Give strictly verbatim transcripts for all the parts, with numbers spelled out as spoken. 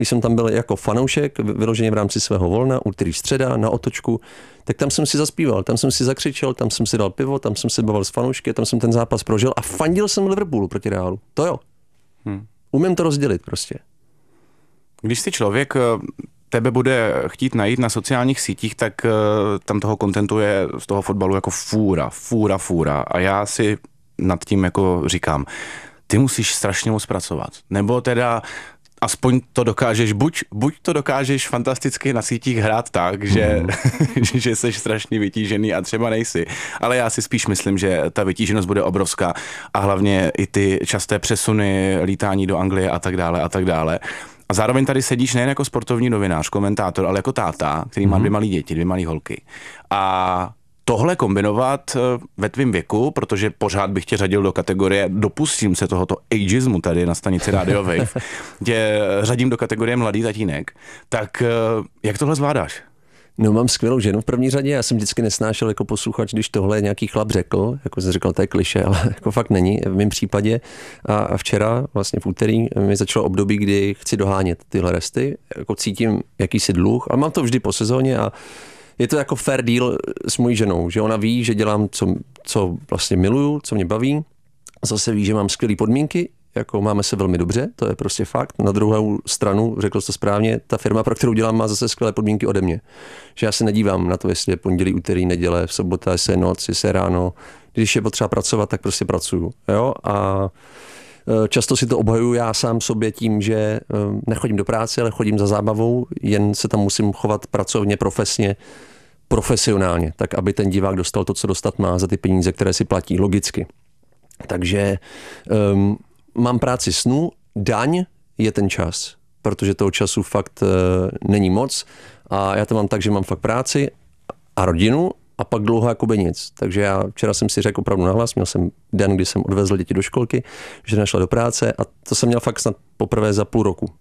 když jsem tam byl jako fanoušek, vyloženě v rámci svého volna, úterý středa, na otočku, tak tam jsem si zaspíval, tam jsem si zakřičel, tam jsem si dal pivo, tam jsem si bavil s fanoušky, tam jsem ten zápas prožil a fandil jsem Liverpoolu proti Realu. To jo. Hmm. Umím to rozdělit prostě. Když si člověk tebe bude chtít najít na sociálních sítích, tak tam toho kontentu je z toho fotbalu jako fůra, fůra, fůra. A já si nad tím jako říkám, ty musíš strašně moc pracovat. Nebo teda aspoň to dokážeš, buď, buď to dokážeš fantasticky na sítích hrát tak, že, mm. že jsi strašně vytížený a třeba nejsi. Ale já si spíš myslím, že ta vytíženost bude obrovská a hlavně i ty časté přesuny, lítání do Anglie a tak dále a tak dále. A zároveň tady sedíš nejen jako sportovní novinář, komentátor, ale jako táta, který má dvě malé děti, dvě malé holky. A tohle kombinovat ve tvým věku, protože pořád bych tě řadil do kategorie, dopustím se tohoto ageismu tady na stanici Radio Wave, tě řadím do kategorie mladý tatínek, tak jak tohle zvládáš? No, mám skvělou ženu v první řadě, já jsem vždycky nesnášel jako posluchač, když tohle nějaký chlap řekl, jako jsem říkal, to je klišé, ale jako fakt není v mém případě. A včera, vlastně v úterý, mi začalo období, kdy chci dohánět tyhle resty, jako cítím jakýsi dluh, ale mám to vždy po sezóně a je to jako fair deal s mojí ženou, že ona ví, že dělám, co, co vlastně miluju, co mě baví. Zase ví, že mám skvělé podmínky, jako máme se velmi dobře, to je prostě fakt. Na druhou stranu, řekl jsi to správně, ta firma, pro kterou dělám, má zase skvělé podmínky ode mě. Že já se nedívám na to, jestli je pondělí, úterý, neděle, v sobota, jestli je noc, jestli je ráno. Když je potřeba pracovat, tak prostě pracuju. Jo? A často si to obhajuju já sám sobě tím, že nechodím do práce, ale chodím za zábavou, jen se tam musím chovat pracovně, profesně, profesionálně, tak aby ten divák dostal to, co dostat má za ty peníze, které si platí, logicky. Takže um, mám práci snů, daň je ten čas, protože toho času fakt uh, není moc a já to mám tak, že mám fakt práci a rodinu a pak dlouho jakoby nic. Takže já včera jsem si řekl opravdu nahlas, měl jsem den, kdy jsem odvezl děti do školky, že našla do práce a to jsem měl fakt snad poprvé za půl roku.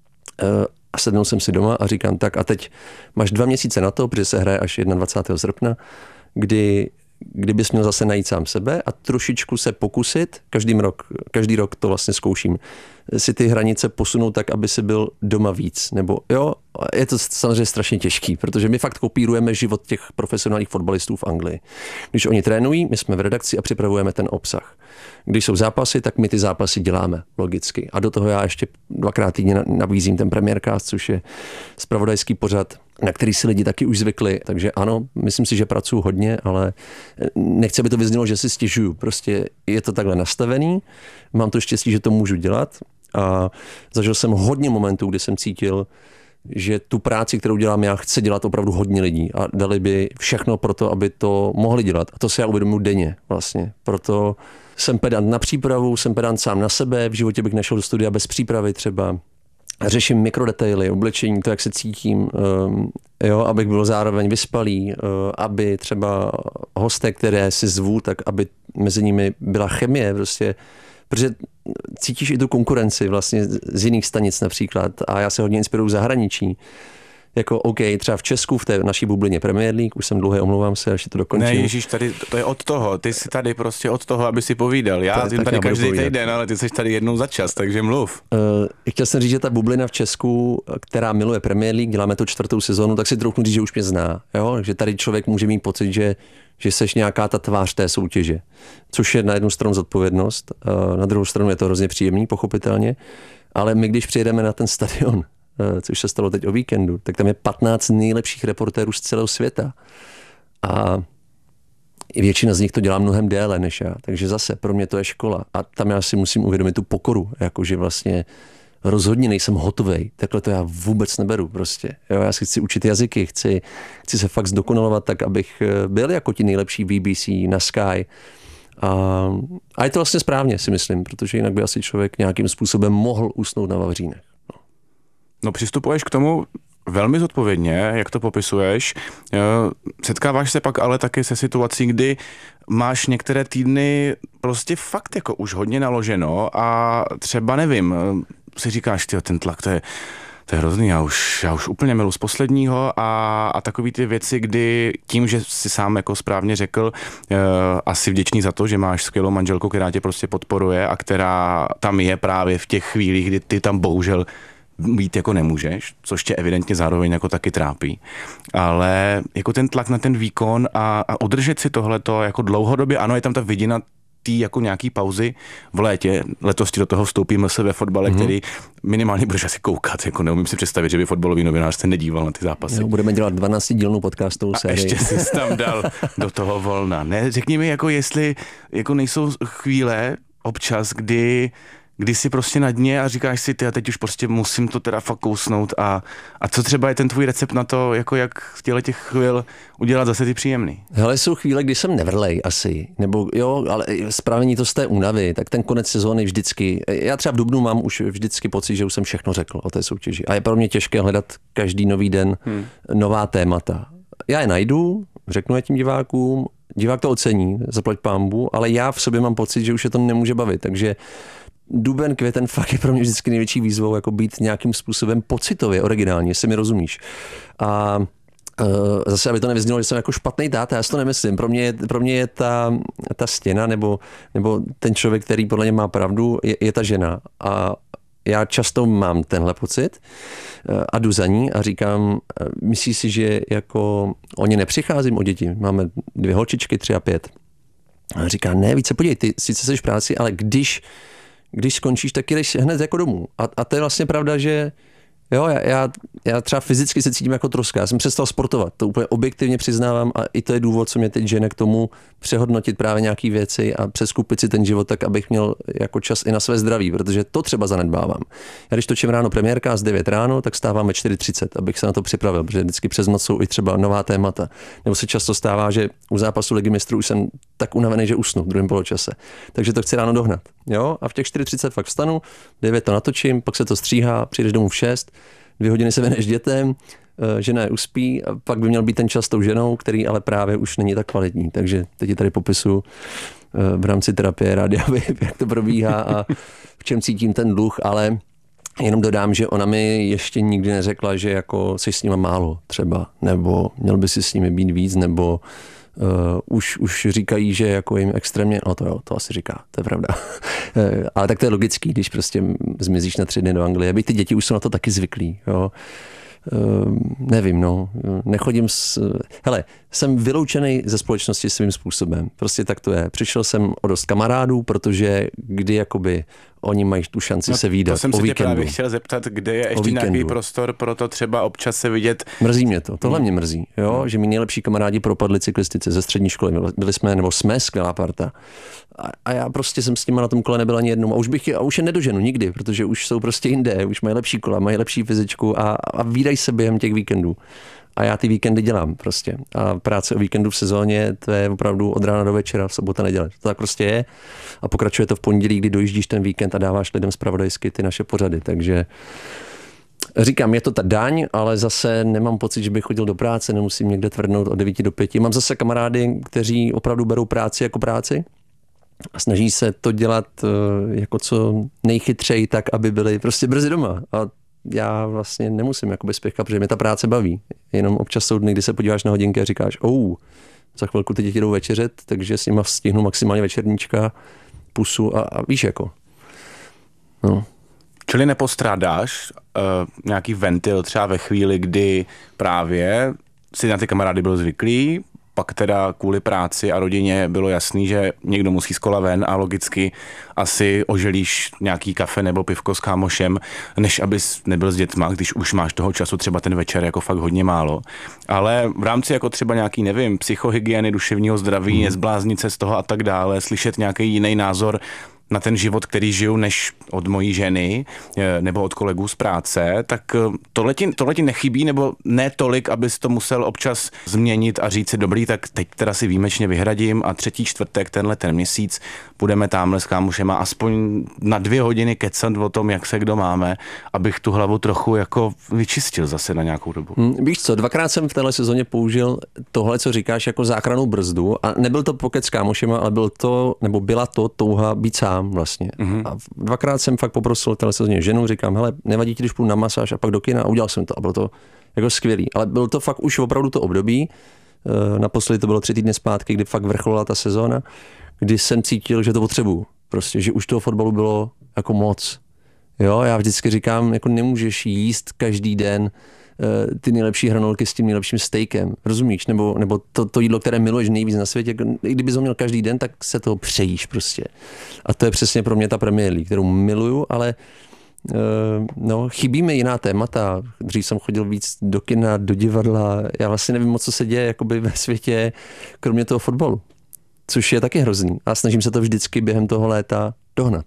Uh, A sednul jsem si doma a říkám, tak a teď máš dva měsíce na to, protože se hraje až dvacátého prvního srpna, kdy, kdy bys měl zase najít sám sebe a trošičku se pokusit, každý rok, každý rok to vlastně zkouším, si ty hranice posunout tak, aby si byl doma víc. Nebo jo, je to samozřejmě strašně těžký, protože my fakt kopírujeme život těch profesionálních fotbalistů v Anglii. Když oni trénují, my jsme v redakci a připravujeme ten obsah. Když jsou zápasy, tak my ty zápasy děláme, logicky. A do toho já ještě dvakrát týdně nabízím ten Premiercast, což je zpravodajský pořad, na který si lidi taky už zvykli. Takže ano, myslím si, že pracuji hodně, ale nechci, aby to vyznělo, že si stěžuju. Prostě je to takhle nastavený, mám to štěstí, že to můžu dělat a zažil jsem hodně momentů, kdy jsem cítil, že tu práci, kterou dělám já, chce dělat opravdu hodně lidí a dali by všechno pro to, aby to mohli dělat. A to si já uvědomuji denně vlastně. Proto jsem pedant na přípravu, jsem pedant sám na sebe, v životě bych nešel do studia bez přípravy třeba. Řeším mikrodetaily, oblečení, to, jak se cítím, um, jo, abych byl zároveň vyspalý, uh, aby třeba hosté, které si zvu, tak aby mezi nimi byla chemie, prostě, protože cítíš i tu konkurenci vlastně z jiných stanic například a já se hodně inspiruju v zahraničí. Jako OK, třeba v Česku, v té naší bublině Premier League, už jsem dlouhé, omlouvám se, až to dokončím. Ne, Ježíš, tady, to je od toho, ty jsi tady prostě od toho, aby si povídal. Já jsem tady každý týden, ale ty jsi tady jednou za čas, takže mluv. Uh, chtěl jsem říct, že ta bublina v Česku, která miluje Premier League, děláme tu čtvrtou sezonu, tak si trochu říct, že už mě zná. Jo? Že tady člověk může mít pocit, že, že seš nějaká ta tvář té soutěže. Což je na jednu stranu zodpovědnost, uh, na druhou stranu je to hrozně příjemný, pochopitelně, ale my, když přijedeme na ten stadion, což se stalo teď o víkendu, tak tam je patnáct nejlepších reportérů z celého světa. A většina z nich to dělá mnohem déle než já. Takže zase pro mě to je škola. A tam já si musím uvědomit tu pokoru, jakože vlastně rozhodně nejsem hotovej. Takhle to já vůbec neberu prostě. Jo, já si chci učit jazyky, chci, chci se fakt zdokonalovat tak, abych byl jako ti nejlepší B B C na Sky. A, a je to vlastně správně, si myslím, protože jinak by asi člověk nějakým způsobem mohl usnout na vavřínech. No, přistupuješ k tomu velmi zodpovědně, jak to popisuješ. Setkáváš se pak ale taky se situací, kdy máš některé týdny prostě fakt jako už hodně naloženo a třeba nevím, si říkáš, tyjo, ten tlak, to je, to je hrozný, já už, já už úplně milu z posledního a, a takový ty věci, kdy tím, že si sám jako správně řekl, uh, asi vděčný za to, že máš skvělou manželku, která tě prostě podporuje a která tam je právě v těch chvílích, kdy ty tam bohužel být jako nemůžeš, což tě evidentně zároveň jako taky trápí. Ale jako ten tlak na ten výkon a, a udržet si tohleto jako dlouhodobě, ano, je tam ta vidina tý jako nějaký pauzy v létě. Letos ti do toho vstoupíme se ve fotbale, mm-hmm. který minimálně budeš asi koukat. Jako neumím si představit, že by fotbalový novinář se nedíval na ty zápasy. Jo, budeme dělat dvanáctidílnou podcastovou sérii. A ještě jsi tam dal do toho volna. Ne, řekni mi, jako jestli jako nejsou chvíle občas, kdy kdy jsi prostě na dně a říkáš si, ty a teď už prostě musím to teda fakt kousnout a, a co třeba je ten tvůj recept na to, jako jak v těle těch chvíl udělat zase ty příjemný? Hele, jsou chvíle, kdy jsem nevrlej asi, nebo jo, ale správení to z té únavy, tak ten konec sezóny vždycky, já třeba v dubnu mám už vždycky pocit, že už jsem všechno řekl o té soutěži a je pro mě těžké hledat každý nový den hmm. nová témata. Já je najdu, řeknu je tím divákům, divák to ocení, zaplať pánbu, ale já v sobě mám pocit, že už je to nemůže bavit, takže duben, květen fakt je pro mě vždycky největší výzvou, jako být nějakým způsobem pocitově originální, jestli mi rozumíš. A uh, zase, aby to nevyznělo, že jsem jako špatný táta, já si to nemyslím. Pro mě je, pro mě je ta, ta stěna nebo, nebo ten člověk, který podle mě má pravdu, je, je ta žena. A já často mám tenhle pocit a jdu za ní a říkám, myslíš si, že jako o ně nepřicházím o děti? Máme dvě holčičky, tři a pět. A říká, ne, více podívej, ty sice jsi v práci, ale když Když skončíš, tak jdeš hned jako domů. A, a to je vlastně pravda, že jo, já, já, já třeba fyzicky se cítím jako troska. Já jsem přestal sportovat, to úplně objektivně přiznávám a i to je důvod, co mě teď žene k tomu přehodnotit právě nějaké věci a přeskupit si ten život tak, abych měl jako čas i na své zdraví, protože to třeba zanedbávám. Já když točím ráno premiérka z devět ráno, tak stávám ve čtyři třicet, abych se na to připravil, protože vždycky přes noc jsou i třeba nová témata. Nebo se často stává, že u zápasu Ligy mistrů už jsem tak unavený, že usnu v druhém poločase. Takže to chci ráno dohnat. Jo? A v těch čtyři třicet fakt vstanu, devět to natočím, pak se to stříhá, přijdeš domů v šest, dvě hodiny se veneš dětem, žena je uspí a pak by měl být ten čas s tou ženou, který ale právě už není tak kvalitní. Takže teď ji tady popisu v rámci terapie rádia, jak to probíhá a v čem cítím ten dluh, ale jenom dodám, že ona mi ještě nikdy neřekla, že jako jsi s nima málo třeba, nebo měl by si s nimi být víc, nebo Uh, už, už říkají, že jako jim extrémně, no to jo, to asi říká, to je pravda. uh, ale tak to je logický, když prostě zmizíš na tři dny do Anglie, aby ty děti už jsou na to taky zvyklí, jo. Uh, nevím, no, nechodím s... Hele, jsem vyloučený ze společnosti svým způsobem, prostě tak to je. Přišel jsem o dost kamarádů, protože kdy jakoby oni mají tu šanci no, se vídat o víkendu. To jsem se tě právě chtěl zeptat, kde je ještě nějaký prostor pro to třeba občas se vidět. Mrzí mě to, tohle hmm. mě mrzí, jo, hmm. že mi nejlepší kamarádi propadli cyklistice ze střední školy, byli jsme, nebo jsme skvělá parta. A, a já prostě jsem s nima na tom kole nebyl ani jednou a už bych je, a už je nedoženu nikdy, protože už jsou prostě jinde, už mají lepší kola, mají lepší fyzičku a, a vídají se během těch víkendů. A já ty víkendy dělám prostě. A práce o víkendu v sezóně, to je opravdu od rána do večera, v sobota, neděle. To tak prostě je. A pokračuje to v pondělí, kdy dojíždíš ten víkend a dáváš lidem zpravodajsky ty naše pořady. Takže říkám, je to ta daň, ale zase nemám pocit, že bych chodil do práce, nemusím někde tvrdnout od devíti do pěti. Mám zase kamarády, kteří opravdu berou práci jako práci a snaží se to dělat jako co nejchytřej, tak aby byli prostě brzy doma. A já vlastně nemusím jakoby spěchat, protože mě ta práce baví. Jenom občas jsou dny, kdy se podíváš na hodinky a říkáš, oh, za chvilku ty děti jdou večeřet, takže s nima stihnu maximálně večerníčka, pusu a, a víš jako. No. Čili nepostrádáš uh, nějaký ventil třeba ve chvíli, kdy právě si na ty kamarády byl zvyklý, pak teda kvůli práci a rodině bylo jasný, že někdo musí z kola ven a logicky asi oželíš nějaký kafe nebo pivko s kámošem, než abys nebyl s dětma, když už máš toho času třeba ten večer jako fakt hodně málo. Ale v rámci jako třeba nějaký, nevím, psychohygieny, duševního zdraví, hmm. nezbláznit se z toho a tak dále, slyšet nějaký jiný názor na ten život, který žiju, než od mojí ženy nebo od kolegů z práce, tak tohle ti, tohle ti nechybí, nebo ne tolik, abys to musel občas změnit a říct si, dobrý, tak teď teda si výjimečně vyhradím a třetí čtvrtek, tenhle ten měsíc, budeme tamhle s kámošema aspoň na dvě hodiny kecat o tom, jak se kdo máme, abych tu hlavu trochu jako vyčistil zase na nějakou dobu. Hmm, víš co, dvakrát jsem v téhle sezóně použil tohle, co říkáš, jako záchrannou brzdu a nebyl to pokec s kámošema, ale byl to, nebo byla to touha být sám vlastně. Mm-hmm. A dvakrát jsem fakt poprosil téhle sezóně ženu, říkám, hele, nevadí ti, když půjdu na masáž a pak do kina a udělal jsem to a bylo to jako skvělý. Ale bylo to fakt už opravdu to období, naposledy to bylo tři týdny zpátky, kdy fakt vrcholila ta sezóna, kdy jsem cítil, že to potřebuju. Prostě, že už toho fotbalu bylo jako moc. Jo, já vždycky říkám, jako nemůžeš jíst každý den ty nejlepší hranolky s tím nejlepším steakem, rozumíš? Nebo, nebo to, to jídlo, které miluješ nejvíc na světě, i kdybys ho měl každý den, tak se toho přejíš prostě. A to je přesně pro mě ta Premier League, kterou miluju, ale uh, no, chybí mi jiná témata. Dřív jsem chodil víc do kina, do divadla, já vlastně nevím moc, co se děje jakoby ve světě, kromě toho fotbalu. Což je taky hrozný. A snažím se to vždycky během toho léta dohnat.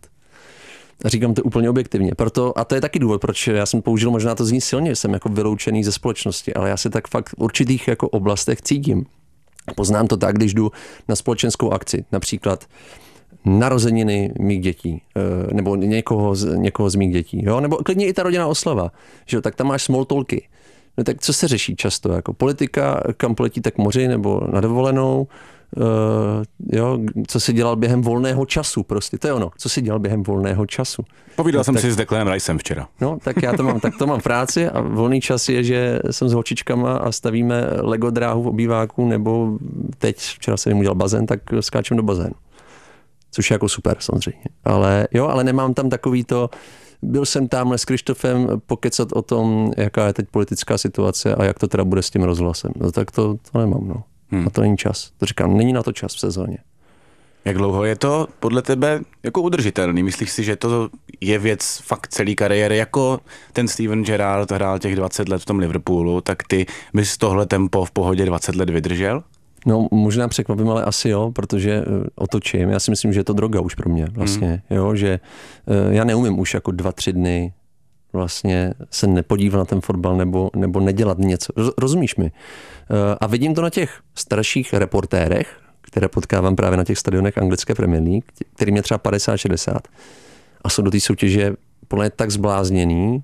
A říkám to úplně objektivně. Proto, a to je taky důvod, proč já jsem použil, možná to zní silně, že jsem jako vyloučený ze společnosti, ale já se tak fakt v určitých jako oblastech cítím. Poznám to tak, když jdu na společenskou akci, například narozeniny mých dětí, nebo někoho z, někoho z mých dětí, jo? Nebo klidně i ta rodinná oslava, že jo? Tak tam máš small talky. No tak co se řeší často? Jako politika, kam poletíte k moři nebo na dovolenou, Uh, jo, co si dělal během volného času prostě, to je ono, co si dělal během volného času. Povídal no, jsem tak, si s Declanem Ricem včera. No, tak já to mám, tak to mám v práci a volný čas je, že jsem s holčičkama a stavíme Lego dráhu v obýváku, nebo teď, včera jsem jim udělal bazén, tak skáčem do bazénu. Což je jako super samozřejmě. Ale jo, ale nemám tam takový to, byl jsem tamhle s Krištofem pokecat o tom, jaká je teď politická situace a jak to teda bude s tím rozhlasem. No tak to, to nemám, no. Hmm. A to není čas. To říkám, není na to čas v sezóně. Jak dlouho je to podle tebe jako udržitelný? Myslíš si, že to je věc fakt celý kariéry? Jako ten Steven Gerrard hrál těch dvacet let v tom Liverpoolu, tak ty bys tohle tempo v pohodě dvacet let vydržel? No možná překvapím, ale asi jo, protože otočím. Já si myslím, že je to droga už pro mě vlastně. Hmm. Jo, že já neumím už jako dva, tři dny vlastně se nepodívat na ten fotbal nebo, nebo nedělat něco. Rozumíš mi? A vidím to na těch starších reportérech, které potkávám právě na těch stadionech anglické Premier League, kterým je třeba padesát šedesát. A jsou do té soutěže podle mě tak zblázněný,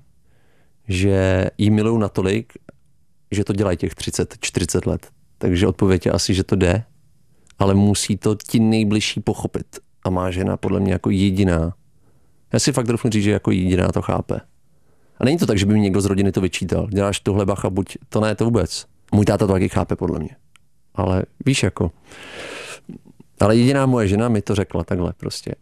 že jí milují natolik, že to dělají těch třicet čtyřicet let. Takže odpověď je asi, že to jde, ale musí to ti nejbližší pochopit. A má žena podle mě jako jediná. Já si fakt doufám říct, že jako jediná to chápe. A není to tak, že by mi někdo z rodiny to vyčítal. Děláš tohle, bacha, buď to ne, to vůbec. Můj táta to taky chápe, podle mě. Ale víš jako. Ale jediná moje žena mi to řekla takhle prostě.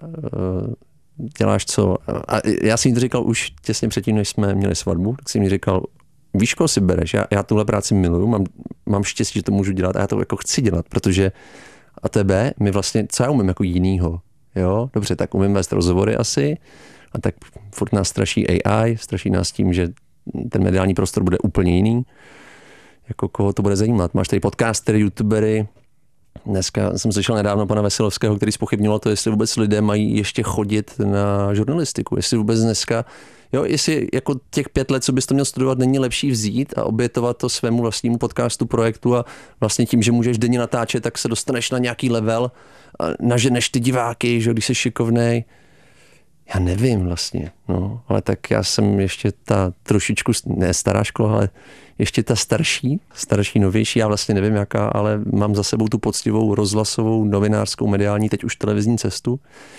Děláš co? A já jsem jí to říkal už těsně předtím, než jsme měli svatbu, tak jsem jí říkal, víš, koho si bereš? Já, já tuhle práci miluju, mám, mám štěstí, že to můžu dělat a já to jako chci dělat, protože a tebe, my vlastně, co já umím jako jinýho? Jo, dobře, tak umím vést rozhovory asi, a tak furt nás straší A I, straší nás tím, že ten mediální prostor bude úplně jiný. Jako koho to bude zajímat. Máš tady podcastery, youtubery. Dneska jsem slyšel nedávno pana Veselovského, který zpochybnilo to, jestli vůbec lidé mají ještě chodit na žurnalistiku. Jestli vůbec dneska, jo, jestli jako těch pět let, co bys to měl studovat, není lepší vzít a obětovat to svému vlastnímu podcastu, projektu a vlastně tím, že můžeš denně natáčet, tak se dostaneš na nějaký level, naženeš ty diváky, že když jsi šikovnej. Já nevím vlastně, no, ale tak já jsem ještě ta trošičku, ne stará škola, ale ještě ta starší, starší, novější, já vlastně nevím jaká, ale mám za sebou tu poctivou rozhlasovou, novinářskou, mediální, teď už televizní cestu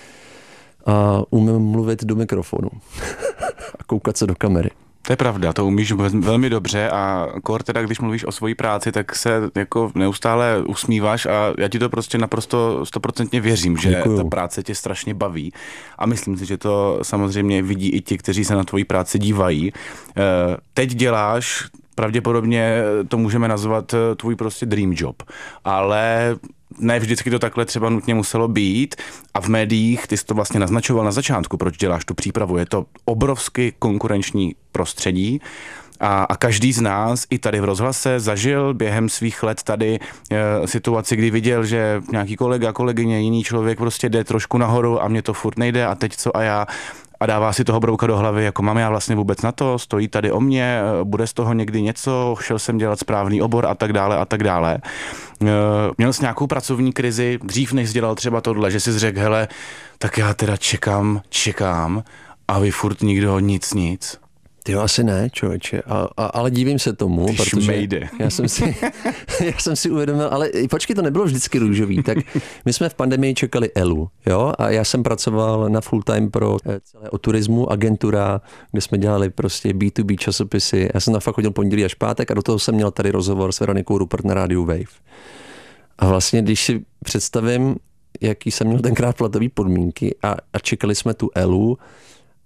a umím mluvit do mikrofonu a koukat se do kamery. To je pravda, to umíš velmi dobře a kor teda, když mluvíš o svojí práci, tak se jako neustále usmíváš a já ti to prostě naprosto stoprocentně věřím, že Děkuju. Ta práce tě strašně baví a myslím si, že to samozřejmě vidí i ti, kteří se na tvoji práci dívají. Teď děláš, pravděpodobně to můžeme nazvat tvůj prostě dream job, ale ne vždycky to takhle třeba nutně muselo být a v médiích, ty jsi to vlastně naznačoval na začátku, proč děláš tu přípravu, je to obrovsky konkurenční prostředí a, a každý z nás i tady v rozhlase zažil během svých let tady e, situaci, kdy viděl, že nějaký kolega, kolegyně, jiný člověk prostě jde trošku nahoru a mě to furt nejde a teď co a já a dává si toho brouka do hlavy, jako mám já vlastně vůbec na to, stojí tady o mě, bude z toho někdy něco, šel jsem dělat správný obor a tak dále a tak dále. Měl jsi nějakou pracovní krizi, dřív než jsi dělal třeba tohle, že jsi řekl, hele, tak já teda čekám, čekám a vy furt nikdo nic, nic. Ty asi ne, člověče, a, a, ale divím se tomu, Ty protože šmejde. já jsem, si, já jsem si uvědomil, ale počkej, to nebylo vždycky růžový, tak my jsme v pandemii čekali Elu, jo, a já jsem pracoval na full time pro celé o turismu, agentura, kde jsme dělali prostě bé dvě bé časopisy, já jsem na fakt chodil pondělí až pátek a do toho jsem měl tady rozhovor s Veronikou Rupert na rádiu Wave. A vlastně, když si představím, jaký jsem měl tenkrát platový podmínky a, a čekali jsme tu Elu,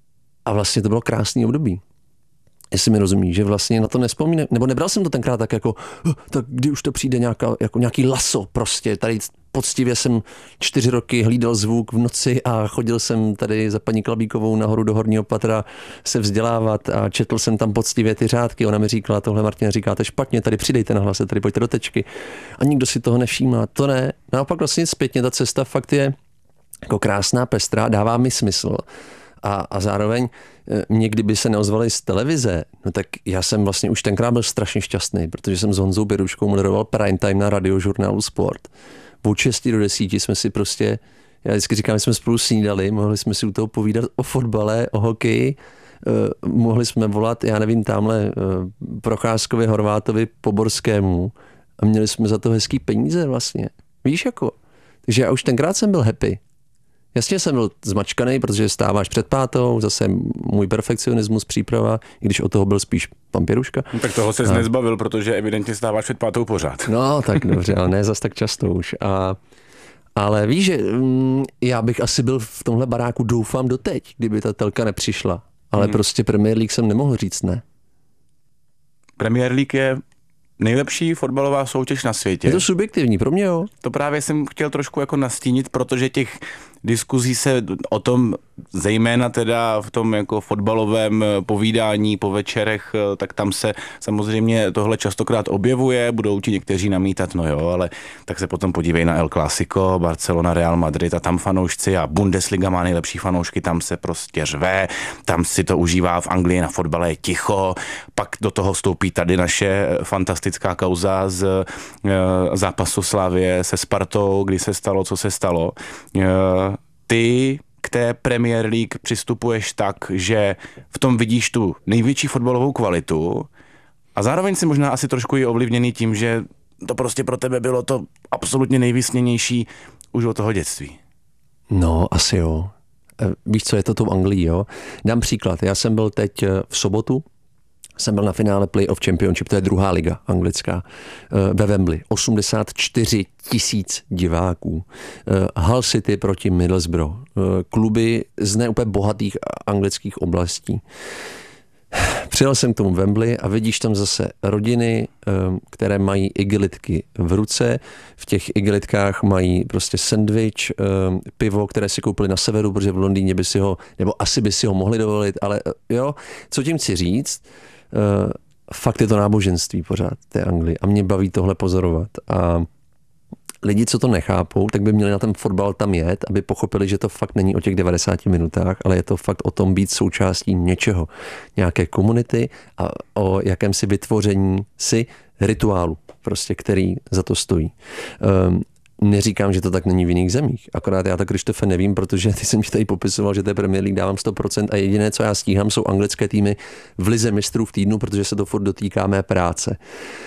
a vlastně to bylo krásný období. Jestli mi rozumí, že vlastně na to nespomínám, nebo nebral jsem to tenkrát tak jako, tak kdy už to přijde nějaká, jako nějaký laso prostě, tady poctivě jsem čtyři roky hlídal zvuk v noci a chodil jsem tady za paní Klabíkovou nahoru do horního patra se vzdělávat a četl jsem tam poctivě ty řádky. Ona mi říkala, tohle Martina říkáte špatně, tady přidejte na hlase, tady pojďte do tečky. A nikdo si toho nevšímá, to ne. Naopak vlastně zpětně ta cesta fakt je jako krásná, pestrá, dává mi smysl. A, a zároveň mě, kdyby se neozvali z televize, no tak já jsem vlastně už tenkrát byl strašně šťastný, protože jsem s Honzou Běruškou moderoval prime time na radiožurnálu Sport. Od šesti do desíti jsme si prostě, já vždycky říkám, že jsme spolu snídali, mohli jsme si u toho povídat o fotbale, o hokeji, eh, mohli jsme volat, já nevím, tamhle eh, Procházkovi, Horvátovi, Poborskému a měli jsme za to hezký peníze vlastně. Víš jako? Takže já už tenkrát jsem byl happy. Jasně jsem byl zmačkaný, protože stáváš před pátou, zase můj perfekcionismus, příprava, i když od toho byl spíš pan Pěruška. No, tak toho ses a... nezbavil, protože evidentně stáváš před pátou pořád. No, tak dobře, ale ne zas tak často už. A, ale víš, že mm, já bych asi byl v tomhle baráku, doufám, doteď, kdyby ta telka nepřišla. Ale hmm. prostě Premier League jsem nemohl říct ne. Premier League je nejlepší fotbalová soutěž na světě. Je to subjektivní, pro mě jo. To právě jsem chtěl trošku jako nastínit, protože těch diskuzí se o tom, zejména teda v tom jako fotbalovém povídání po večerech, tak tam se samozřejmě tohle častokrát objevuje, budou ti někteří namítat, no jo, ale tak se potom podívej na El Clásico, Barcelona, Real Madrid a tam fanoušci a Bundesliga má nejlepší fanoušky, tam se prostě řve, tam si to užívá, v Anglii na fotbale je ticho, pak do toho vstoupí tady naše fantastická kauza z e, zápasu Slavie se Spartou, kdy se stalo, co se stalo. E, ty k té Premier League přistupuješ tak, že v tom vidíš tu největší fotbalovou kvalitu a zároveň si možná asi trošku i ovlivněný tím, že to prostě pro tebe bylo to absolutně nejvysněnější už od toho dětství. No, asi jo. Víš, co je to tou Anglii, jo? Dám příklad. Já jsem byl teď v sobotu, jsem byl na finále Play-off Championship, to je druhá liga anglická, ve Wembley. osmdesát čtyři tisíc diváků. Hull City proti Middlesbrough. Kluby z ne úplně bohatých anglických oblastí. Přijel jsem k tomu Wembley a vidíš tam zase rodiny, které mají igelitky v ruce. V těch igelitkách mají prostě sendvič, pivo, které si koupili na severu, protože v Londýně by si ho, nebo asi by si ho mohli dovolit, ale jo, co tím chci říct, fakt je to náboženství pořád té Anglii a mě baví tohle pozorovat. A lidi, co to nechápou, tak by měli na ten fotbal tam jet, aby pochopili, že to fakt není o těch devadesáti minutách, ale je to fakt o tom být součástí něčeho, nějaké komunity a o jakémsi vytvoření si rituálu, prostě, který za to stojí. Um, Neříkám, že to tak není v jiných zemích. Akorát já tak, Krištofe, nevím, protože ty jsem ti tady popisoval, že té Premier League dávám sto procent a jediné, co já stíhám, jsou anglické týmy v lize mistrů v týdnu, protože se to furt dotýká mé práce.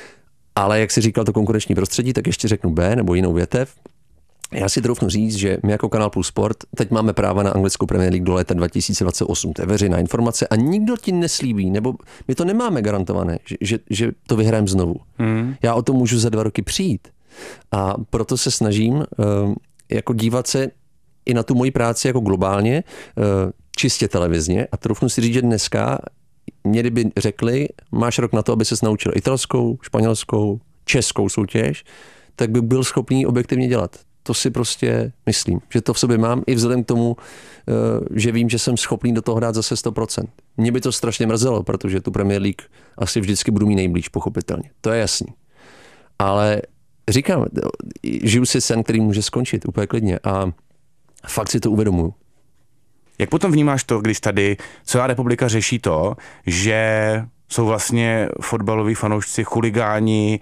Ale jak jsi říkal to konkurenční prostředí, tak ještě řeknu B nebo jinou větev. Já si troufnu říct, že my jako Kanál Plus Sport teď máme práva na anglickou Premier League do léta dva tisíce dvacet osm. To je veřejná informace a nikdo ti neslíbí, nebo my to nemáme garantované, že, že, že to vyhrajeme znovu. Hmm. Já o tom můžu za dva roky přijít. A proto se snažím uh, jako dívat se i na tu moji práci jako globálně, uh, čistě televizně a troufnu si říct, že dneska mě kdyby řekli, máš rok na to, aby ses naučil italskou, španělskou, českou soutěž, tak by byl schopný objektivně dělat. To si prostě myslím, že to v sobě mám i vzhledem k tomu, že vím, že jsem schopný do toho dát zase sto procent. Mě by to strašně mrzelo, protože tu Premier League asi vždycky budu mít nejblíž, pochopitelně. To je jasný. Ale říkám, žiju si sen, který může skončit úplně klidně a fakt si to uvědomuju. Jak potom vnímáš to, když tady celá republika řeší to, že jsou vlastně fotbaloví fanoušci chuligáni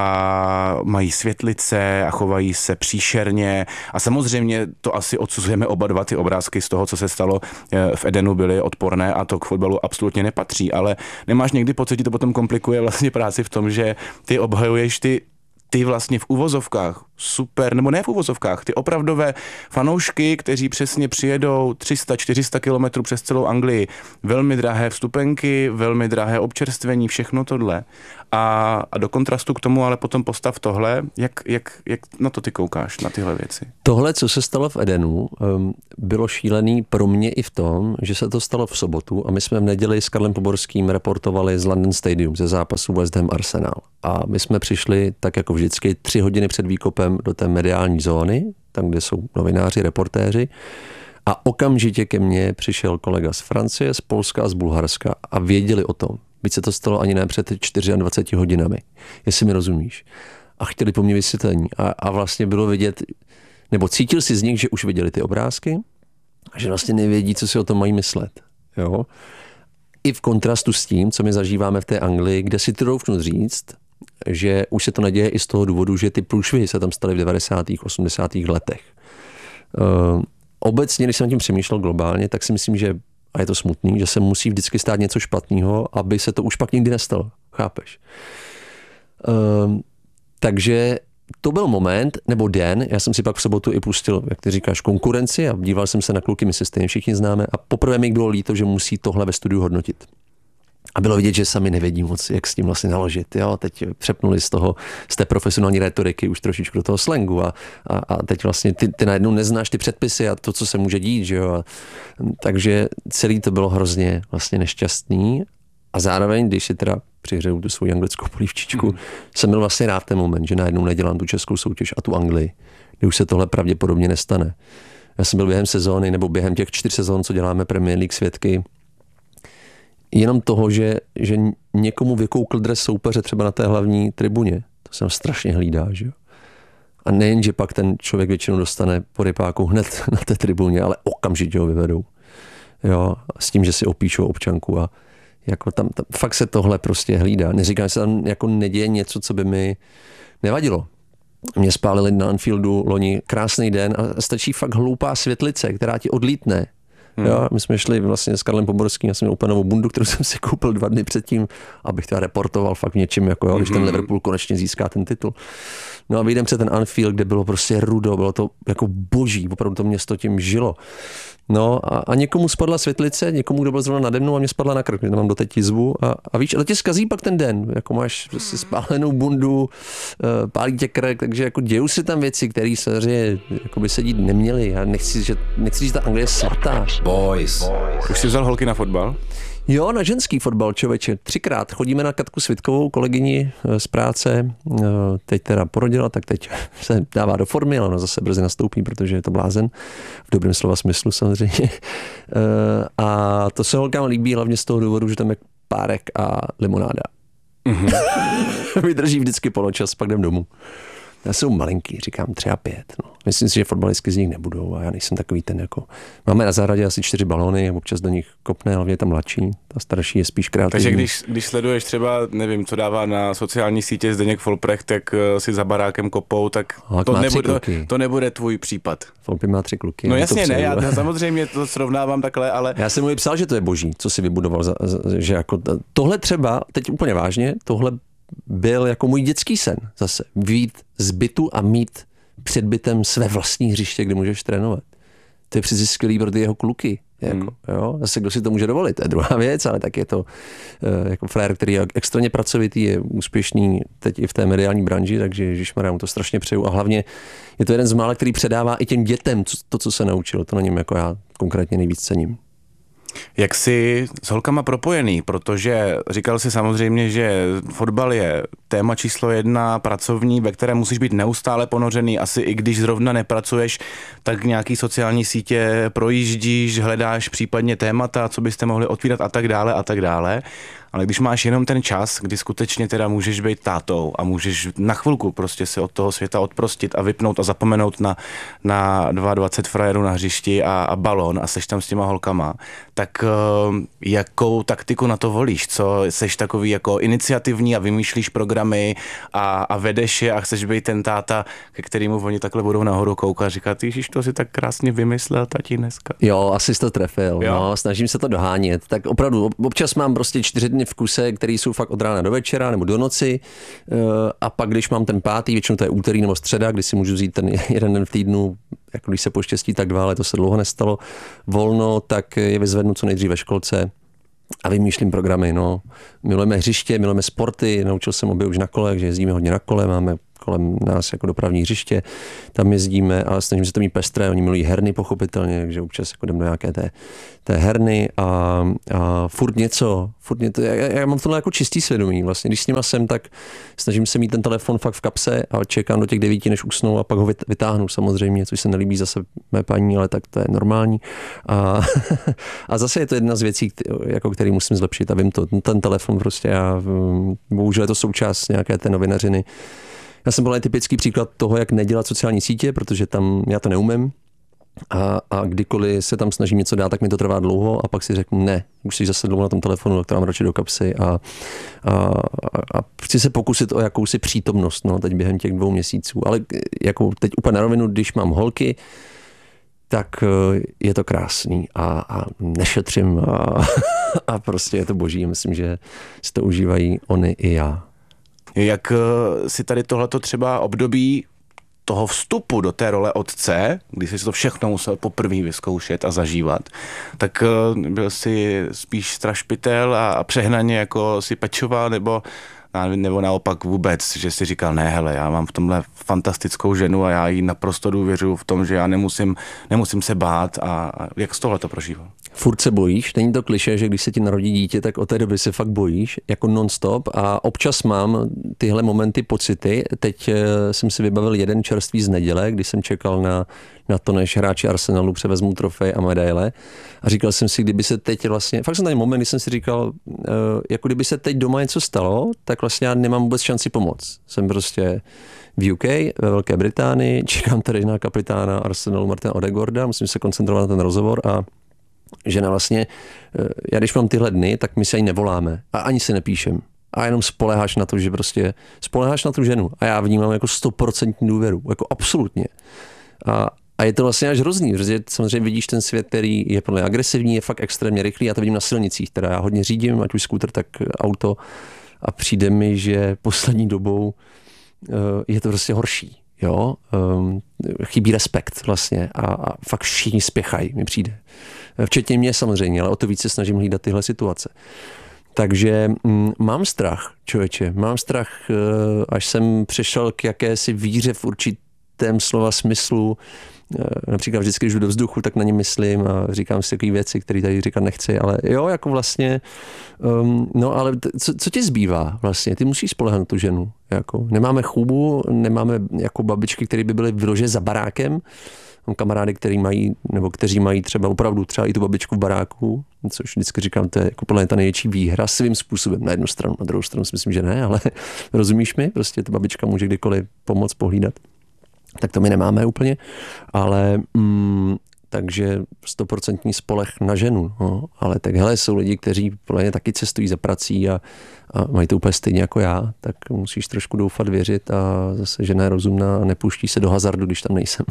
a mají světlice a chovají se příšerně a samozřejmě to asi odsuzujeme oba dva, ty obrázky z toho, co se stalo v Edenu, byly odporné a to k fotbalu absolutně nepatří, ale nemáš někdy pocit, že to potom komplikuje vlastně práci v tom, že ty obhajuješ ty ty vlastně v uvozovkách super, nebo ne v uvozovkách, ty opravdové fanoušky, kteří přesně přijedou tři sta čtyři sta kilometrů přes celou Anglii, velmi drahé vstupenky, velmi drahé občerstvení, všechno tohle. A, a do kontrastu k tomu ale potom postav tohle, jak, jak, jak na to ty koukáš, na tyhle věci? Tohle, co se stalo v Edenu, bylo šílený pro mě i v tom, že se to stalo v sobotu a my jsme v neděli s Karlem Poborským reportovali z London Stadium, ze zápasu West Ham Arsenal. A my jsme přišli, tak jako vždycky, tři hodiny před výkopem do té mediální zóny, tam, kde jsou novináři, reportéři. A okamžitě ke mně přišel kolega z Francie, z Polska a z Bulharska a věděli o tom. Byť se to stalo ani ne před dvaceti čtyřmi hodinami, jestli mi rozumíš. A chtěli po mně vysvětlení. A, a vlastně bylo vidět, nebo cítil si z nich, že už viděli ty obrázky a že vlastně nevědí, co si o tom mají myslet. Jo? I v kontrastu s tím, co my zažíváme v té Anglii, kde si troufnu říct, že už se to neděje i z toho důvodu, že ty průšvihy se tam staly v devadesátých osmdesátých letech. Uh, obecně, když jsem tím přemýšlel globálně, tak si myslím, že, a je to smutný, že se musí vždycky stát něco špatného, aby se to už pak nikdy nestalo. Chápeš? Uh, takže to byl moment, nebo den, já jsem si pak v sobotu i pustil, jak ty říkáš, konkurenci a díval jsem se na kluky, my se stejně všichni známe a poprvé mi bylo líto, že musí tohle ve studiu hodnotit. A bylo vidět, že sami nevědí moc, jak s tím vlastně naložit. Jo? Teď přepnuli z toho, z té profesionální rétoriky už trošičku do toho slangu a, a, a teď vlastně ty, ty najednou neznáš ty předpisy a to, co se může dít. Že jo? A, takže celý to bylo hrozně vlastně nešťastný a zároveň, když si teda přihřeju tu svou anglickou polívčičku, mm. jsem byl vlastně rád ten moment, že najednou nedělám tu českou soutěž a tu Anglii, kdy už se tohle pravděpodobně nestane. Já jsem byl během sezóny nebo během těch čtyř sezón, co děláme Premier League, svědky jenom toho, že, že někomu vykoukl dres soupeře třeba na té hlavní tribuně. To se tam strašně hlídá, že jo. A nejen, že pak ten člověk většinou dostane po rypáku hned na té tribuně, ale okamžitě ho vyvedou. Jo, s tím, že si opíšou občanku a jako tam, tam fakt se tohle prostě hlídá. Neříkám, že se tam jako neděje něco, co by mi nevadilo. Mě spálili na Anfieldu loni krásný den a stačí fakt hloupá světlice, která ti odlítne. Hmm. Jo, my jsme šli vlastně s Karlem Poborským, já jsem měl úplně novou bundu, kterou jsem si koupil dva dny předtím, abych teda reportoval fakt něčím, jako jo, když ten Liverpool konečně získá ten titul. No a vyjdem před ten Anfield, kde bylo prostě rudo, bylo to jako boží, opravdu to město tím žilo. No a, a někomu spadla světlice, někomu, kdo byl zrovna nade mnou a mě spadla na krk, že mám doteď jizvu a, a víš, ale tě zkazí pak ten den, jako máš prostě spálenou bundu, pálí tě krk, takže jako dějou se tam věci, které samozřejmě jako by se dít neměly. Já nechci, že, nechci říct, že ta Anglie je svatá. Boys. Boys. Už jsi vzal holky na fotbal? Jo, na ženský fotbal, člověče. Třikrát chodíme na Katku Svitkovou, kolegyni z práce. Teď teda porodila, tak teď se dává do formy, ale ona zase brzy nastoupí, protože je to blázen. V dobrém slova smyslu samozřejmě. A to se holkám líbí hlavně z toho důvodu, že tam je párek a limonáda. Mm-hmm. Vydrží vždycky poločas, pak jdem domů. Já jsou malinký, říkám tři a pět. No. Myslím si, že fotbalistky z nich nebudou a já nejsem takový ten jako... Máme na zahradě asi čtyři balony, občas do nich kopne, hlavně je tam mladší. Ta starší je spíš kreativní. Takže když, když sleduješ třeba, nevím, co dává na sociální sítě Zdeněk Folprecht, tak si za barákem kopou, tak to nebude, to, to nebude tvůj případ. Folpy má tři kluky. No jasně ne, já samozřejmě to srovnávám takhle, ale... Já jsem mu psal, že to je boží, co si vybudoval. Za, za, že jako tohle třeba, teď úplně vážně, tohle byl jako můj dětský sen zase. Vyjít z bytu a mít před bytem své vlastní hřiště, kde můžeš trénovat. To je přeci skvělý pro ty jeho kluky. Jako, hmm. jo? Zase kdo si to může dovolit, to je druhá věc, ale tak je to uh, jako frér, který je extrémně pracovitý, je úspěšný teď i v té mediální branži, takže ježišmarja, mu to strašně přeju. A hlavně je to jeden z mála, který předává i těm dětem to, co se naučil. To na něm jako já konkrétně nejvíc cením. Jak jsi s holkama propojený, protože říkal jsi samozřejmě, že fotbal je téma číslo jedna, pracovní, ve které musíš být neustále ponořený, asi i když zrovna nepracuješ, tak nějaký sociální sítě projíždíš, hledáš případně témata, co byste mohli otvírat a tak dále a tak dále. Ale když máš jenom ten čas, kdy skutečně teda můžeš být tátou a můžeš na chvilku prostě se od toho světa odprostit a vypnout a zapomenout na, na dvacet dva frajerů na hřišti a, a balón a seš tam s těma holkama, tak uh, jakou taktiku na to volíš? Co seš takový jako iniciativní a vymýšlíš programy programy a, a vedeš je a chceš být ten táta, ke kterému oni takhle budou nahoru koukat a říkat, ježiš, to si tak krásně vymyslel tati dneska. Jo, asi jsi to trefil, jo? No, snažím se to dohánět. Tak opravdu, občas mám prostě čtyři dny v kuse, které jsou fakt od rána do večera nebo do noci a pak, když mám ten pátý, většinou to je úterý nebo středa, kdy si můžu vzít ten jeden den v týdnu, jako když se poštěstí, tak dva, ale to se dlouho nestalo, volno, tak je vyzvednu co nejdřív ve školce a vymýšlím programy. No. Milujeme hřiště, milujeme sporty, naučil jsem obě už na kole, že jezdíme hodně na kole, máme kolem nás jako dopravní hřiště, tam jezdíme a snažíme se to mít pestré, oni milují herny pochopitelně, takže občas jako jdeme do nějaké té, té herny a, a furt něco, furt něco, já, já mám tohle jako čistý svědomí vlastně, když s nima jsem, tak snažím se mít ten telefon fakt v kapse a čekám do těch devíti, než usnou a pak ho vytáhnu samozřejmě, což se nelíbí zase mé paní, ale tak to je normální a, a zase je to jedna z věcí, jako který musím zlepšit a vím to, ten telefon prostě já, bohužel je to součást nějaké té novinařiny. Já jsem byl typický příklad toho, jak nedělat sociální sítě, protože tam já to neumím a, a kdykoliv se tam snažím něco dát, tak mi to trvá dlouho a pak si řeknu ne, už jsi zase dlouho na tom telefonu, tak to mám radši do kapsy a, a, a chci se pokusit o jakousi přítomnost, no, teď během těch dvou měsíců, ale jako teď úplně na rovinu, když mám holky, tak je to krásný a, a nešetřím a, a prostě je to boží, myslím, že si to užívají oni i já. Jak si tady tohleto třeba období toho vstupu do té role otce, když jsi to všechno musel poprvé vyzkoušet a zažívat, tak byl jsi spíš strašpitel a přehnaně jako si pečoval, nebo, nebo naopak vůbec, že si říkal, ne hele, já mám v tomhle fantastickou ženu a já jí naprosto důvěřuji v tom, že já nemusím, nemusím se bát a, a jak z tohle to prožíval? Furt se bojíš, není to klišé, že když se ti narodí dítě, tak od té doby se fakt bojíš, jako non-stop a občas mám tyhle momenty, pocity. Teď jsem si vybavil jeden čerstvý z neděle, kdy jsem čekal na, na to, než hráči Arsenalu převezmou trofej a medaile a říkal jsem si, kdyby se teď vlastně, fakt jsem tady moment, kdy jsem si říkal, jako kdyby se teď doma něco stalo, tak vlastně já nemám vůbec šanci pomoct. Jsem prostě v U K, ve Velké Británii, čekám tady na kapitána Arsenalu Martina Odegaarda, musím se koncentrovat na ten rozhovor a žena vlastně, já když mám tyhle dny, tak my se ani nevoláme a ani si nepíšem. A jenom spoléháš na to, že prostě spoléháš na tu ženu. A já vnímám jako stoprocentní důvěru, jako absolutně. A, a je to vlastně až hrozný, protože samozřejmě vidíš ten svět, který je podle mě agresivní, je fakt extrémně rychlý. Já to vidím na silnicích, teda já hodně řídím, ať už skútr, tak auto. A přijde mi, že poslední dobou je to prostě horší. Jo? Chybí respekt vlastně a, a fakt všichni spěchají, mi přijde. Včetně mě samozřejmě, ale o to víc se snažím hlídat tyhle situace. Takže mm, mám strach, člověče, mám strach, až jsem přešel k jakési víře v určitém slova smyslu. Například vždycky, když jdu do vzduchu, tak na ně myslím a říkám si takové věci, které tady říkat nechci, ale jo, jako vlastně, um, no ale t- co, co ti zbývá vlastně? Ty musíš spoléhat na tu ženu. Jako. Nemáme chůbu, nemáme jako babičky, které by byly vyložené za barákem. Mám kamarády, který mají, nebo kteří mají třeba opravdu třeba i tu babičku v baráku, což vždycky říkám, to je jako podle mě ta největší výhra svým způsobem. Na jednu stranu, na druhou stranu si myslím, že ne, ale rozumíš mi? Prostě ta babička může kdykoliv pomoct, pohlídat. Tak to my nemáme úplně, ale mm, takže stoprocentní spoleh na ženu. No. Ale tak hele, jsou lidi, kteří podle mě taky cestují za prací a, a mají to úplně stejně jako já, tak musíš trošku doufat, věřit a zase žena je rozumná a nepouští se do hazardu, když tam nejsem.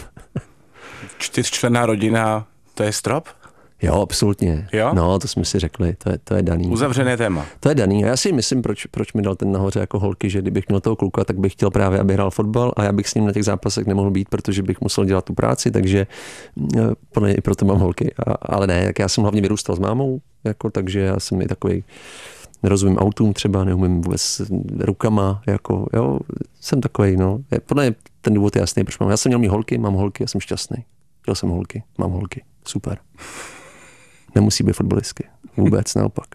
Čtyřčlenná rodina, to je strop? Jo, absolutně. Jo? No, to jsme si řekli, to je, to je daný. Uzavřené téma. To je daný. A já si myslím, proč, proč mi dal ten nahoře jako holky, že kdybych měl toho kluka, tak bych chtěl právě, aby hrál fotbal a já bych s ním na těch zápasech nemohl být, protože bych musel dělat tu práci, takže podle mě i proto mám holky. A, ale ne, tak já jsem hlavně vyrůstal s mámou, jako, takže já jsem i takový, nerozumím autům třeba, neumím vůbec rukama, jako, jo, jsem takovej, no. Podle mě ten důvod je jasný, proč mám. Já jsem měl mít holky, mám holky, já jsem šťastný. Chtěl jsem holky, mám holky, super. Nemusí být fotbalistky. Vůbec, naopak.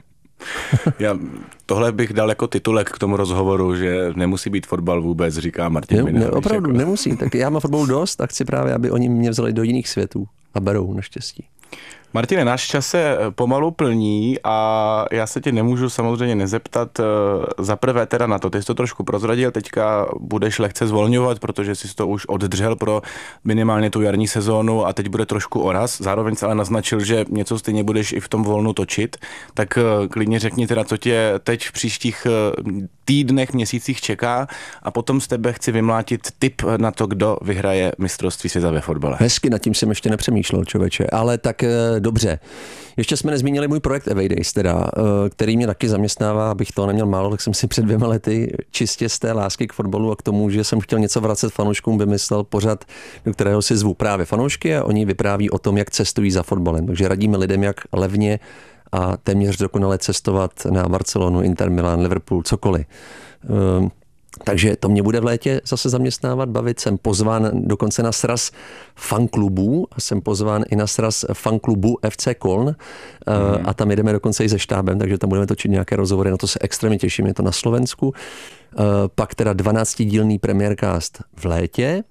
Já tohle bych dal jako titulek k tomu rozhovoru, že nemusí být fotbal vůbec, říká Martin ne, Minář. Ne, opravdu jako. Nemusí. Tak já mám fotbalu dost a chci právě, aby oni mě vzali do jiných světů. A berou, naštěstí. Martine, náš čas se pomalu plní a já se tě nemůžu samozřejmě nezeptat za prvé teda na to. Ty jsi to trošku prozradil, teďka budeš lehce zvolňovat, protože jsi to už oddržel pro minimálně tu jarní sezónu a teď bude trošku oraz. Zároveň se ale naznačil, že něco stejně budeš i v tom volnu točit. Tak klidně řekni teda, co tě teď v příštích týdnech, měsících čeká a potom z tebe chci vymlátit tip na to, kdo vyhraje mistrovství světa ve fotbale. Hezky, nad tím jsem ještě nepřemýšlel, člověče, ale tak dobře. Ještě jsme nezmínili můj projekt Away Days, teda, který mě taky zaměstnává, abych to neměl málo, tak jsem si před dvěma lety čistě z té lásky k fotbalu a k tomu, že jsem chtěl něco vracet fanouškům, vymyslel pořad, do kterého si zvu právě fanoušky a oni vypráví o tom, jak cestují za fotbalem. Takže radíme lidem, jak levně a téměř dokonale cestovat na Barcelonu, Inter Milan, Liverpool, cokoliv. Takže to mě bude v létě zase zaměstnávat, bavit. Jsem pozván dokonce na sraz fanklubů a jsem pozván i na sraz fanklubu F C Köln mm. a tam jedeme dokonce i se štábem, takže tam budeme točit nějaké rozhovory, na to se extrémně těším, je to na Slovensku. Pak teda dvanáctidílný premiércast v létě,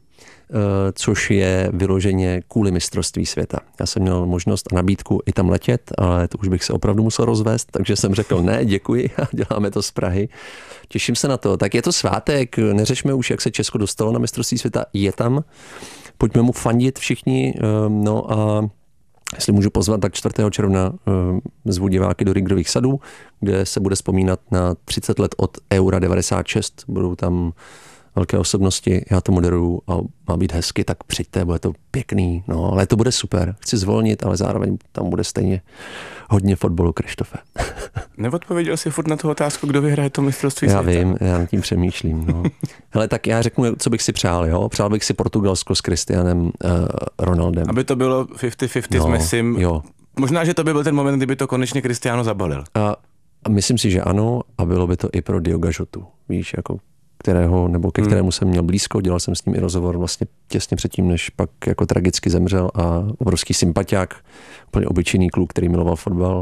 což je vyloženě kvůli mistrovství světa. Já jsem měl možnost a nabídku i tam letět, ale to už bych se opravdu musel rozvést, takže jsem řekl ne, děkuji a děláme to z Prahy. Těším se na to. Tak je to svátek, neřešme už, jak se Česko dostalo na mistrovství světa, je tam. Pojďme mu fandit všichni, no a jestli můžu pozvat, tak čtvrtého června zvu diváky do Ringrových sadů, kde se bude vzpomínat na třicet let od Eura devadesát šest. Budou tam velké osobnosti, já to moderuju a má být hezky, tak přijďte, bude to pěkný, no, ale to bude super. Chci zvolnit, ale zároveň tam bude stejně hodně fotbalu, Krištofe. Neodpověděl jsi furt na tu otázku, kdo vyhraje to mistrovství já světa? Já vím, já nad tím přemýšlím, no. Hele, tak já řeknu, co bych si přál, jo? Přál bych si Portugalsko s Cristianem uh, Ronaldem. Aby to bylo padesát padesát no, s Messim. Jo. Možná, že to by byl ten moment, kdyby to konečně Cristiano zabalil. A, a myslím si, že ano, a bylo by to i pro Dioga Jotu, víš, jako kterého, nebo ke kterému jsem měl blízko, dělal jsem s ním i rozhovor vlastně těsně předtím, než pak jako tragicky zemřel a obrovský sympatiák, úplně obyčejný kluk, který miloval fotbal.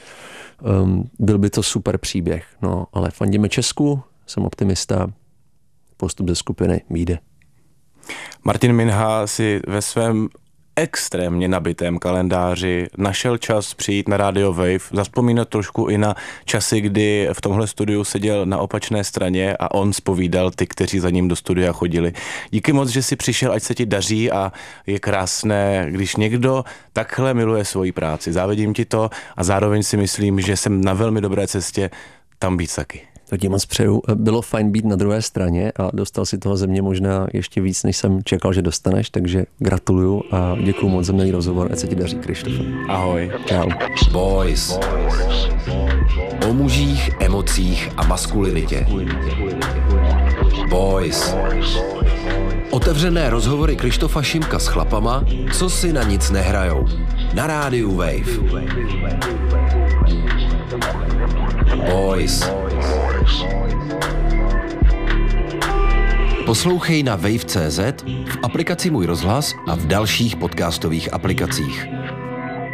Um, byl by to super příběh, no, ale fandíme Česku, jsem optimista, postup ze skupiny vyjde. Martin Minha si ve svém extrémně nabitém kalendáři našel čas přijít na Radio Wave, zazpomínat trošku i na časy, kdy v tomhle studiu seděl na opačné straně a on zpovídal ty, kteří za ním do studia chodili. Díky moc, že jsi přišel, ať se ti daří a je krásné, když někdo takhle miluje svoji práci. Závidím ti to a zároveň si myslím, že jsem na velmi dobré cestě tam být taky. To ti moc přeju. Bylo fajn být na druhé straně a dostal si toho ze mě možná ještě víc, než jsem čekal, že dostaneš, takže gratuluju a děkuju moc za milý rozhovor, ať se ti daří, Krištofe. Ahoj. Čau. Boys. O mužích, emocích a maskulinitě. Boys. Otevřené rozhovory Krištofa Šimka s chlapama, co si na nic nehrajou. Na rádiu Wave. Boys. Poslouchej na wave tečka cé zet, v aplikaci Můj rozhlas a v dalších podcastových aplikacích.